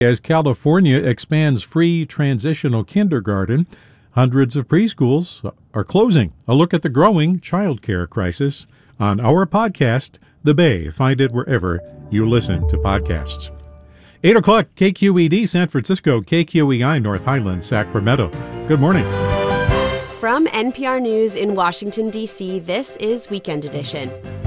As California expands free transitional kindergarten, hundreds of preschools are closing. A look at the growing child care crisis on our podcast, The Bay. Find it wherever you listen to podcasts. 8 o'clock, KQED, San Francisco, KQEI, North Highlands, Sacramento. Good morning. From NPR News in Washington, D.C., this is Weekend Edition.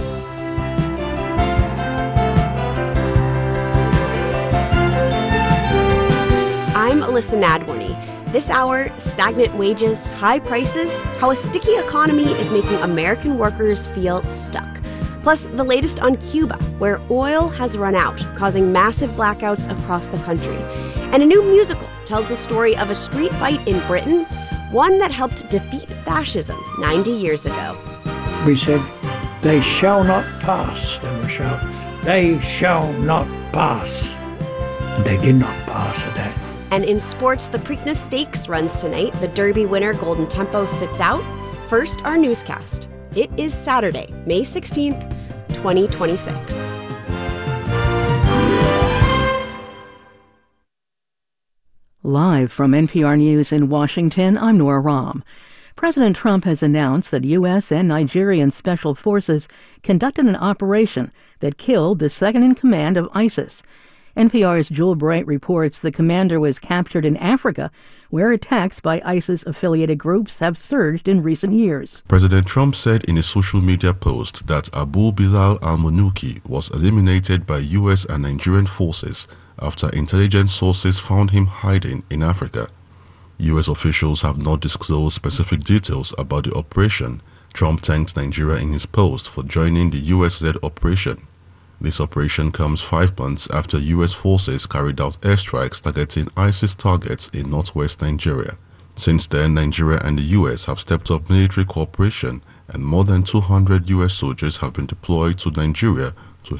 I'm Alyssa Nadworny. This hour, stagnant wages, high prices, how a sticky economy is making American workers feel stuck. Plus, the latest on Cuba, where oil has run out, causing massive blackouts across the country. And a new musical tells the story of a street fight in Britain, one that helped defeat fascism 90 years ago. We said, "They shall not pass," and we shout, "They shall not pass." And they did not pass at that. And in sports, the Preakness Stakes runs tonight. The Derby winner, Golden Tempo, sits out. First, our newscast. It is Saturday, May 16th, 2026. Live from NPR News in Washington, I'm Nora Rahm. President Trump has announced that U.S. and Nigerian special forces conducted an operation that killed the second-in-command of ISIS. NPR's Jewel Bright reports the commander was captured in Africa, where attacks by ISIS-affiliated groups have surged in recent years. President Trump said in a social media post that Abu Bilal al-Manuki was eliminated by U.S. and Nigerian forces after intelligence sources found him hiding in Africa. U.S. officials have not disclosed specific details about the operation. Trump thanked Nigeria in his post for joining the U.S.-led operation. This operation comes 5 months after U.S. forces carried out airstrikes targeting ISIS targets in northwest Nigeria. Since then, Nigeria and the U.S. have stepped up military cooperation, and more than 200 U.S. soldiers have been deployed to Nigeria